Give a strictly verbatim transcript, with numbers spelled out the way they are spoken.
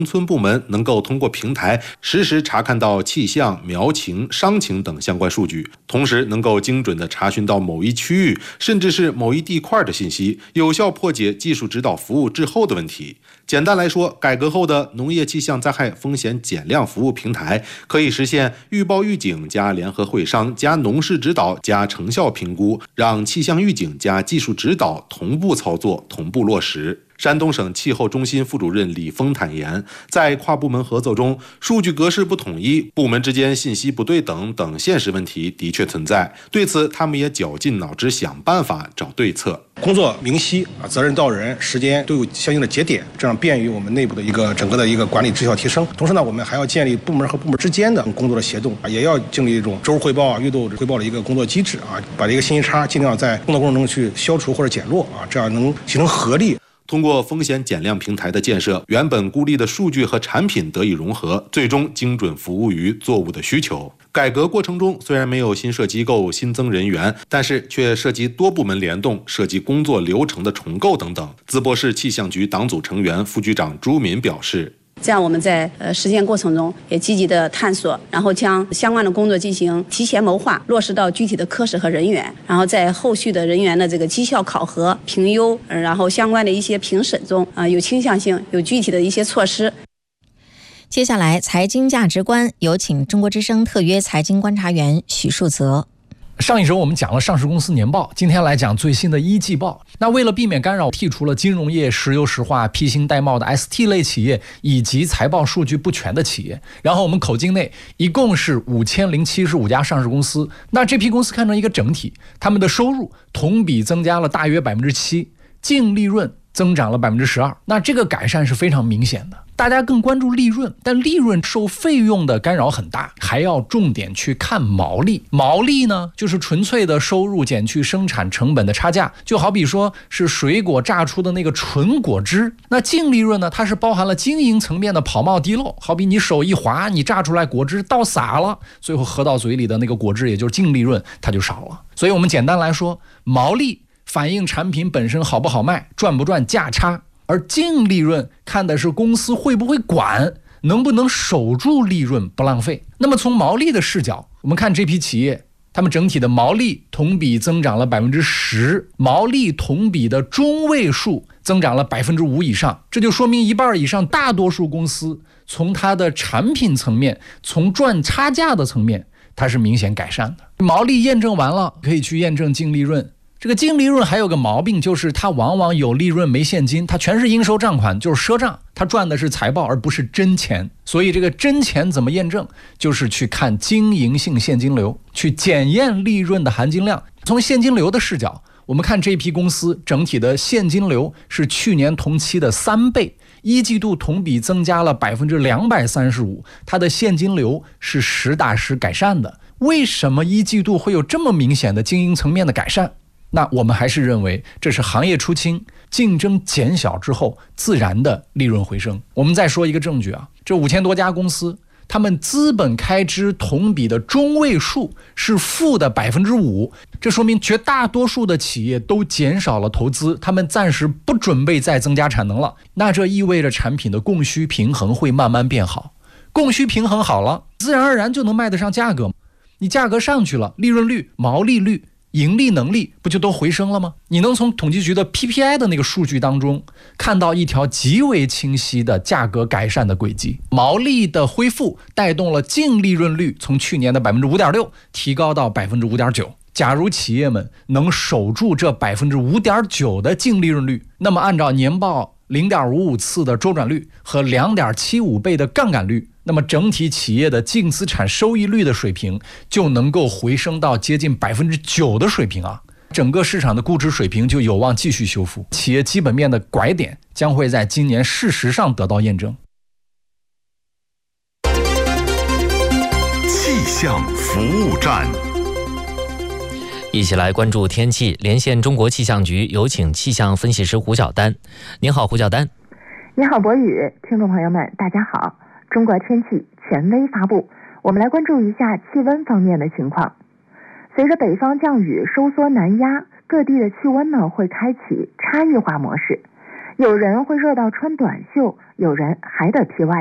农村部门能够通过平台实时查看到气象、苗情、商情等相关数据，同时能够精准地查询到某一区域甚至是某一地块的信息，有效破解技术指导服务滞后的问题。简单来说，改革后的农业气象灾害风险减量服务平台可以实现预报预警加联合会商加农事指导加成效评估，让气象预警加技术指导同步操作、同步落实。山东省气候中心副主任李峰坦言，在跨部门合作中，数据格式不统一、部门之间信息不对等等现实问题的确存在。对此，他们也绞尽脑汁想办法找对策。 工作明晰啊，责任到人，时间都有相应的节点，这样便于我们内部的一个整个的一个管理质效提升。同时呢，我们还要建立部门和部门之间的工作的协同啊，也要建立一种周汇报啊、月度汇报的一个工作机制啊，把这个信息差尽量在工作过程中去消除或者减弱啊，这样能形成合力。 通过风险减量平台的建设，原本孤立的数据和产品得以融合，最终精准服务于作物的需求。改革过程中虽然没有新设机构、新增人员，但是却涉及多部门联动，涉及工作流程的重构等等。淄博市气象局党组成员、副局长朱敏表示， 这样我们在呃实践过程中也积极的探索，然后将相关的工作进行提前谋划，落实到具体的科室和人员，然后在后续的人员的这个绩效考核、评优，然后相关的一些评审中啊、呃、有倾向性、有具体的一些措施。 接下来，财经价值观有请中国之声特约财经观察员许树泽。 上一周我们讲了上市公司年报，今天来讲最新的一季报。那为了避免干扰，剔除了金融业、石油石化、披星戴帽的 S T 类企业以及财报数据不全的企业。然后我们口径内一共是五千零七十五家上市公司。那这批公司看成一个整体，他们的收入同比增加了大约百分之七，净利润增长了百分之十二。那这个改善是非常明显的。大家更关注利润，但利润受费用的干扰很大，还要重点去看毛利。毛利呢，就是纯粹的收入减去生产成本的差价，就好比说是水果榨出的那个纯果汁。那净利润呢，它是包含了经营层面的跑冒滴漏，好比你手一滑，你榨出来果汁倒洒了，最后喝到嘴里的那个果汁，也就是净利润，它就少了。所以我们简单来说，毛利反映产品本身好不好卖，赚不赚价差。而净利润看的是公司会不会管，能不能守住利润不浪费。那么从毛利的视角，我们看这批企业，他们整体的毛利同比增长了百分之十，毛利同比的中位数增长了百分之五以上，这就说明一半以上大多数公司从它的产品层面，从赚差价的层面，它是明显改善的。毛利验证完了，可以去验证净利润。这个净利润还有个毛病，就是它往往有利润没现金，它全是应收账款，就是赊账，它赚的是财报而不是真钱。所以这个真钱怎么验证，就是去看经营性现金流，去检验利润的含金量。从现金流的视角，我们看这批公司整体的现金流是去年同期的三倍，一季度同比增加了百分之两百三十五，它的现金流是实打实改善的。为什么一季度会有这么明显的经营层面的改善？那我们还是认为这是行业出清，竞争减小之后自然的利润回升。我们再说一个证据啊，这五千多家公司，他们资本开支同比的中位数是负的百分之五，这说明绝大多数的企业都减少了投资，他们暂时不准备再增加产能了。那这意味着产品的供需平衡会慢慢变好，供需平衡好了，自然而然就能卖得上价格。你价格上去了，利润率、毛利率、盈利能力不就都回升了吗？你能从统计局的 P P I 的那个数据当中看到一条极为清晰的价格改善的轨迹。毛利的恢复带动了净利润率从去年的 百分之五点六 提高到 百分之五点九。假如企业们能守住这 百分之五点九 的净利润率，那么按照年报 零点五五 次的周转率和 两点七五 倍的杠杆率，那么整体企业的净资产收益率的水平就能够回升到接近 百分之九 的水平啊！整个市场的估值水平就有望继续修复，企业基本面的拐点将会在今年事实上得到验证。 气象服务站， 一起来关注天气，连线中国气象局，有请气象分析师胡晓丹。您好，胡晓丹。 你好，博宇，听众朋友们，大家好。中国天气权威发布，我们来关注一下气温方面的情况。随着北方降雨收缩南压，各地的气温呢会开启差异化模式。 有人会热到穿短袖，有人还得披外